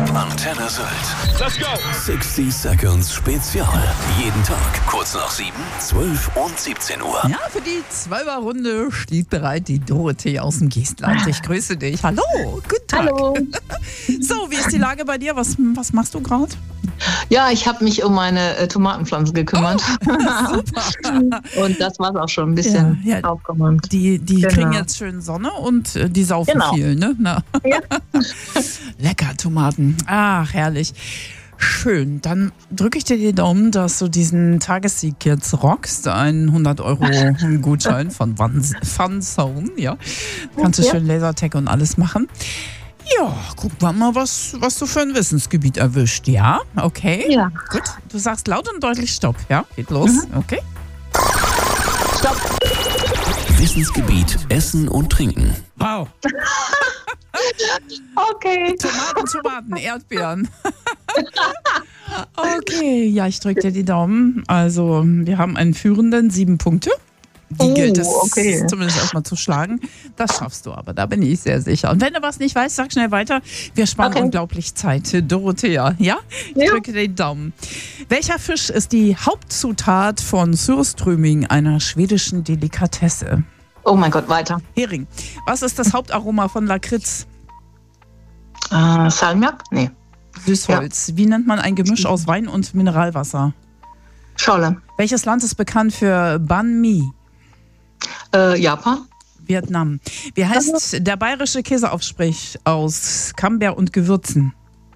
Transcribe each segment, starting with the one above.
Antenne Sylt. Let's go. 60 Seconds Spezial. Jeden Tag kurz nach 7, 12 und 17 Uhr. Ja, für die 12er-Runde steht bereit die Dorothee aus dem Geestland. Ich grüße dich. Hallo, guten Tag. Hallo. So, wie ist die Lage bei dir? Was machst du gerade? Ja, ich habe mich um meine Tomatenpflanze gekümmert. Super. Und das war's auch schon ein bisschen aufgeräumt. Die kriegen jetzt schön Sonne und die saufen viel, ne? Na. Ja. Lecker Tomaten. Ach, herrlich. Schön. Dann drücke ich dir die Daumen, dass du diesen Tagessieg jetzt rockst. Ein 100-Euro-Gutschein von Funzone, ja. Kannst du schön Lasertag und alles machen. Ja, guck mal, was du für ein Wissensgebiet erwischt. Ja, okay. Ja. Gut. Du sagst laut und deutlich Stopp. Ja, geht los. Okay. Stopp. Wissensgebiet Essen und Trinken. Wow. Okay. Tomaten, Erdbeeren. Okay, ja, ich drücke dir die Daumen. Also, wir haben einen Führenden, 7 Punkte. Die gilt es zumindest erstmal zu schlagen. Das schaffst du aber, da bin ich sehr sicher. Und wenn du was nicht weißt, sag schnell weiter. Wir sparen unglaublich Zeit. Dorothea, ja? Ich drücke den Daumen. Welcher Fisch ist die Hauptzutat von Surströmming, einer schwedischen Delikatesse? Oh mein Gott, weiter. Hering. Was ist das Hauptaroma von Lakritz? Salmiak? Nee. Süßholz. Ja. Wie nennt man ein Gemisch aus Wein und Mineralwasser? Scholle. Welches Land ist bekannt für Banh Mi? Japan. Vietnam. Wie heißt der bayerische Käseaufstrich aus Camembert und Gewürzen?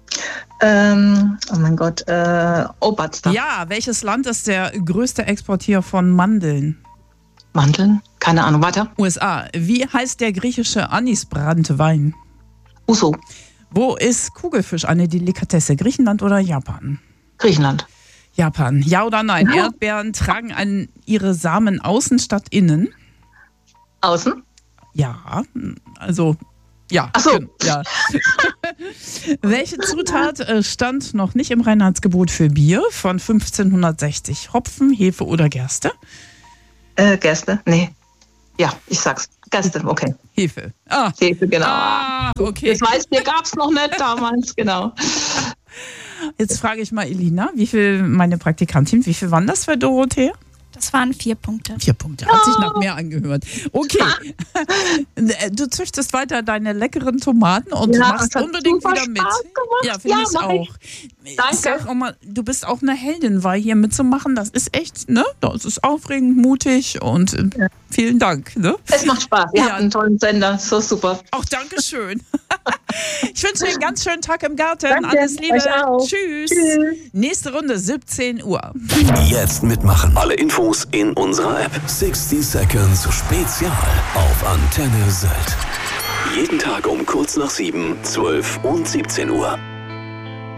Oh mein Gott, Oberster. Ja, welches Land ist der größte Exporteur von Mandeln? Mandeln? Keine Ahnung, weiter. USA. Wie heißt der griechische Anisbrandwein? Uso. Wo ist Kugelfisch eine Delikatesse? Griechenland oder Japan? Griechenland. Japan. Ja oder nein? Erdbeeren tragen ihre Samen außen statt innen? Außen? Ja, also ja. Ach so. Ja. Welche Zutat stand noch nicht im Reinheitsgebot für Bier von 1560? Hopfen, Hefe oder Gerste? Gerste? Nee. Ja, ich sag's. Gerste, okay. Hefe. Hefe, genau. Okay. Das weißt du, gab's noch nicht damals, genau. Jetzt frage ich mal Elina, meine Praktikantin, wie viel waren das für Dorothea? Das waren 4 Punkte. 4 Punkte, hat sich nach mehr angehört. Okay, du züchtest weiter deine leckeren Tomaten und machst unbedingt wieder mit. Ja, finde ich auch. Danke. Ich sag auch mal, du bist auch eine Heldin, weil hier mitzumachen, das ist echt, ne? Das ist aufregend, mutig und vielen Dank. Ne? Es macht Spaß. Ihr habt einen tollen Sender, so super. Auch Dankeschön. Ich wünsche dir einen ganz schönen Tag im Garten. Danke, alles Liebe. euch auch. Tschüss. Nächste Runde, 17 Uhr. Jetzt mitmachen. Alle Infos in unserer App. 60 Seconds Spezial auf Antenne Sylt. Jeden Tag um kurz nach 7, 12 und 17 Uhr.